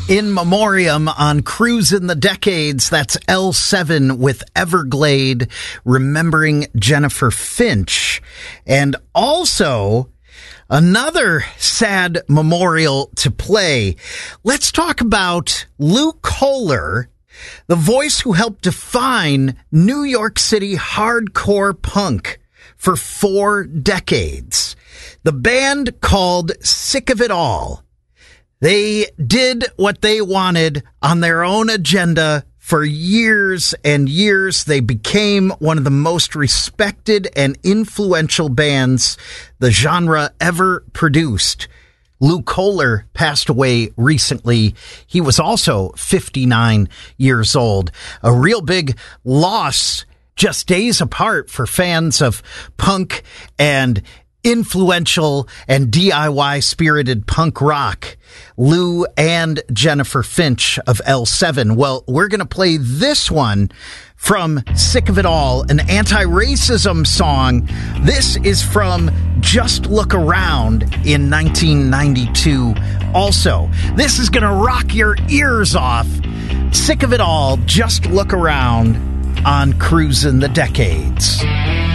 In memoriam on Cruisin' the Decades, that's L7 with Everglade, remembering Jennifer Finch. And also, another sad memorial to play. Let's talk about Lou Kohler, the voice who helped define New York City hardcore punk for 4 decades. The band called Sick of It All. They did what they wanted on their own agenda for years and years. They became one of the most respected and influential bands the genre ever produced. Lou Kohler passed away recently. He was also 59 years old. A real big loss just days apart for fans of punk and influential and DIY spirited punk rock. Lou and Jennifer Finch of L7. Well, we're going to play this one from Sick of It All, an anti-racism song. This is from Just Look Around in 1992. Also, this is going to rock your ears off. Sick of It All, Just Look Around on Cruisin' the Decades.